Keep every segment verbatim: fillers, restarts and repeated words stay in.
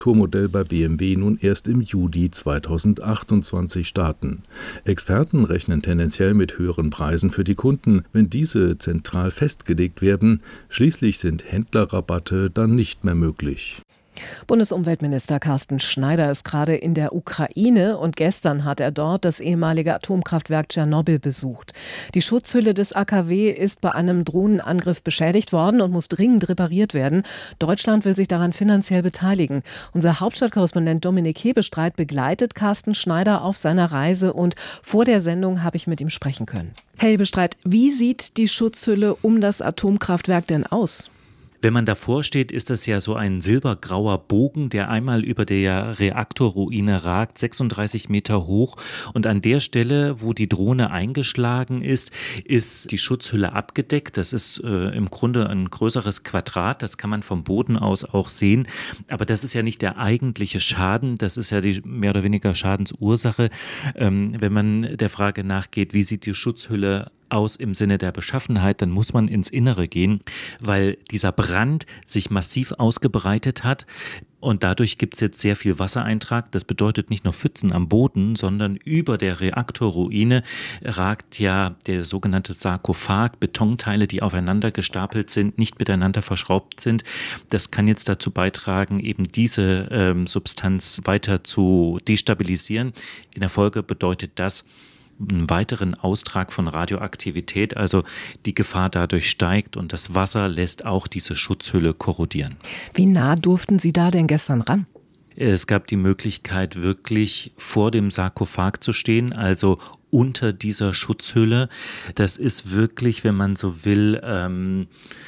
Tourmodell bei B M W nun erst im Juli zweitausendachtundzwanzig starten. Experten rechnen tendenziell mit höheren Preisen für die Kunden, wenn diese zentral festgelegt werden. Schließlich sind Händlerrabatte dann nicht mehr möglich. Bundesumweltminister Carsten Schneider ist gerade in der Ukraine und gestern hat er dort das ehemalige Atomkraftwerk Tschernobyl besucht. Die Schutzhülle des A K W ist bei einem Drohnenangriff beschädigt worden und muss dringend repariert werden. Deutschland will sich daran finanziell beteiligen. Unser Hauptstadtkorrespondent Dominik Hebestreit begleitet Carsten Schneider auf seiner Reise und vor der Sendung habe ich mit ihm sprechen können. Herr Hebestreit, wie sieht die Schutzhülle um das Atomkraftwerk denn aus? Wenn man davor steht, ist das ja so ein silbergrauer Bogen, der einmal über der Reaktorruine ragt, sechsunddreißig Meter hoch. Und an der Stelle, wo die Drohne eingeschlagen ist, ist die Schutzhülle abgedeckt. Das ist äh, im Grunde ein größeres Quadrat, das kann man vom Boden aus auch sehen. Aber das ist ja nicht der eigentliche Schaden, das ist ja die mehr oder weniger Schadensursache. Ähm, wenn man der Frage nachgeht, wie sieht die Schutzhülle aus im Sinne der Beschaffenheit, dann muss man ins Innere gehen, weil dieser Brand sich massiv ausgebreitet hat. Und dadurch gibt es jetzt sehr viel Wassereintrag. Das bedeutet nicht nur Pfützen am Boden, sondern über der Reaktorruine ragt ja der sogenannte Sarkophag, Betonteile, die aufeinander gestapelt sind, nicht miteinander verschraubt sind. Das kann jetzt dazu beitragen, eben diese ähm, Substanz weiter zu destabilisieren. In der Folge bedeutet das einen weiteren Austrag von Radioaktivität, also die Gefahr dadurch steigt und das Wasser lässt auch diese Schutzhülle korrodieren. Wie nah durften Sie da denn gestern ran? Es gab die Möglichkeit, wirklich vor dem Sarkophag zu stehen, also unter dieser Schutzhülle. Das ist wirklich, wenn man so will, ähm,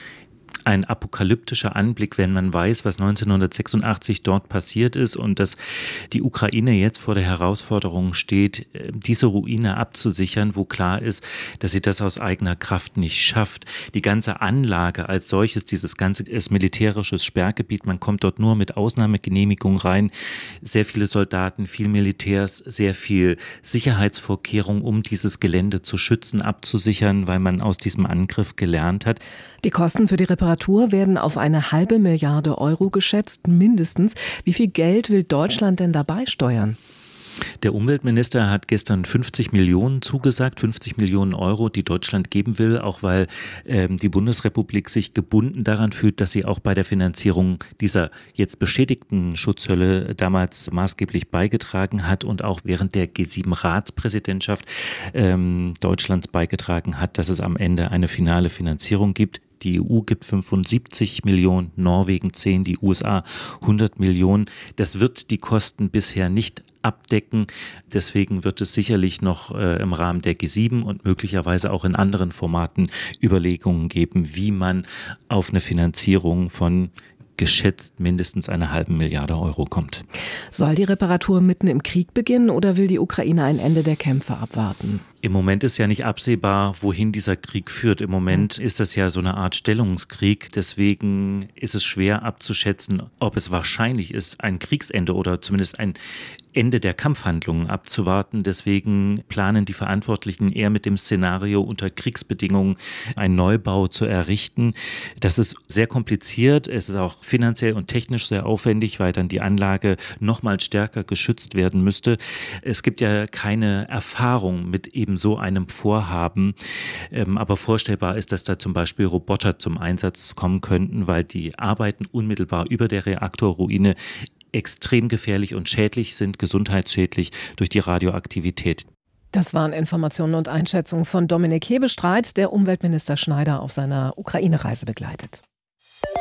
ein apokalyptischer Anblick, wenn man weiß, was neunzehnhundertsechsundachtzig dort passiert ist und dass die Ukraine jetzt vor der Herausforderung steht, diese Ruine abzusichern, wo klar ist, dass sie das aus eigener Kraft nicht schafft. Die ganze Anlage als solches, dieses ganze ist militärisches Sperrgebiet, man kommt dort nur mit Ausnahmegenehmigung rein. Sehr viele Soldaten, viel Militärs, sehr viel Sicherheitsvorkehrungen, um dieses Gelände zu schützen, abzusichern, weil man aus diesem Angriff gelernt hat. Die Kosten für die Reparatur werden auf eine halbe Milliarde Euro geschätzt, mindestens. Wie viel Geld will Deutschland denn dabei steuern? Der Umweltminister hat gestern fünfzig Millionen zugesagt, fünfzig Millionen Euro, die Deutschland geben will, auch weil ähm, die Bundesrepublik sich gebunden daran fühlt, dass sie auch bei der Finanzierung dieser jetzt beschädigten Schutzhülle damals maßgeblich beigetragen hat und auch während der G sieben Ratspräsidentschaft ähm, Deutschlands beigetragen hat, dass es am Ende eine finale Finanzierung gibt. Die E U gibt fünfundsiebzig Millionen, Norwegen zehn, die U S A hundert Millionen. Das wird die Kosten bisher nicht abdecken. Deswegen wird es sicherlich noch äh, im Rahmen der G sieben und möglicherweise auch in anderen Formaten Überlegungen geben, wie man auf eine Finanzierung von geschätzt mindestens eine halbe Milliarde Euro kommt. Soll die Reparatur mitten im Krieg beginnen oder will die Ukraine ein Ende der Kämpfe abwarten? Im Moment ist ja nicht absehbar, wohin dieser Krieg führt. Im Moment ist das ja so eine Art Stellungskrieg. Deswegen ist es schwer abzuschätzen, ob es wahrscheinlich ist, ein Kriegsende oder zumindest ein Ende der Kampfhandlungen abzuwarten. Deswegen planen die Verantwortlichen eher mit dem Szenario, unter Kriegsbedingungen einen Neubau zu errichten. Das ist sehr kompliziert. Es ist auch finanziell und technisch sehr aufwendig, weil dann die Anlage noch mal stärker geschützt werden müsste. Es gibt ja keine Erfahrung mit eben so einem Vorhaben. Ähm, aber vorstellbar ist, dass da zum Beispiel Roboter zum Einsatz kommen könnten, weil die Arbeiten unmittelbar über der Reaktorruine extrem gefährlich und schädlich sind, gesundheitsschädlich durch die Radioaktivität. Das waren Informationen und Einschätzungen von Dominik Hebestreit, der Umweltminister Schneider auf seiner Ukraine-Reise begleitet.